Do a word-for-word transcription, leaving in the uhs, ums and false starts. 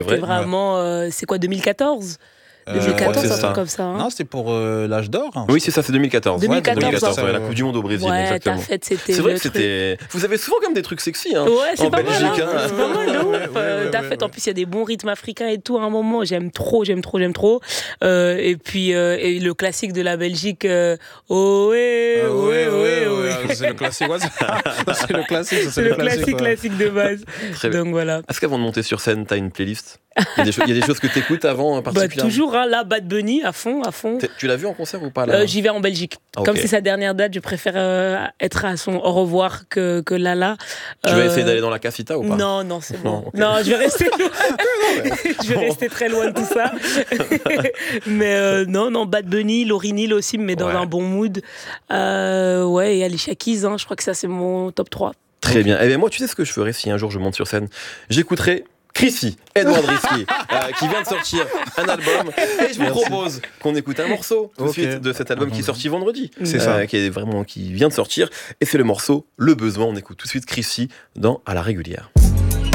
C'était vraiment, euh, c'est quoi, deux mille quatorze Euh, deux mille quatorze, ouais, un c'est truc ça. comme ça. Hein. Non, c'était pour euh, l'âge d'or. Hein. Oui, c'est ça, c'est deux mille quatorze. deux mille quatorze, deux mille quatorze, ça, ouais, la ouais. Coupe du Monde au Brésil, Ouais, exactement. ta fête, c'était. C'est vrai le que truc. c'était. Vous avez souvent comme des trucs sexy, hein. Ouais, c'est en pas mal. Belgique, Hein. hein. C'est pas mal de ouf. Ouais, ouais, Euh, ouais, ta ouais, fête, ouais. en plus, il y a des bons rythmes africains et tout. À un moment, j'aime trop, j'aime trop, j'aime trop. Euh, et puis, euh, et le classique de la Belgique, euh, ohé, Ah, ohé, ohé, ohé. ah, c'est le classique. Ouais, ça, c'est le classique. ça, C'est le classique, ouais. classique de base. Très bien. Donc voilà. Est-ce qu'avant de monter sur scène, t'as une playlist? Il y a des, cho- il y a des choses que t'écoutes avant, Bah, particulièrement? toujours, hein, là, Bad Bunny, à fond, à fond. T'es- Tu l'as vu en concert ou pas là? Euh, J'y vais en Belgique. Ah, ok. Comme c'est sa dernière date, je préfère euh, être à son au revoir que, que Lala. Tu vas Euh, essayer d'aller dans la casita ou pas? Non, non, c'est bon. Non, ok. Non, je vais rester je vais rester très loin de tout ça. mais euh, non, non, Bad Bunny, Lauryn Hill aussi me met dans Ouais. un bon mood. Euh, ouais, et Alicia Keys, hein, je crois que ça c'est mon top trois. Très bien. Eh bien, moi, tu sais ce que je ferais si un jour je monte sur scène? J'écouterai Chrissy, Edouard Risky, euh, qui vient de sortir un album. Et je vous Merci. propose qu'on écoute un morceau tout de Ok. suite de cet album qui est sorti vendredi. C'est Euh, ça. Qui est vraiment, qui vient de sortir. Et c'est le morceau Le Besoin. On écoute tout de suite Chrissy dans À la régulière.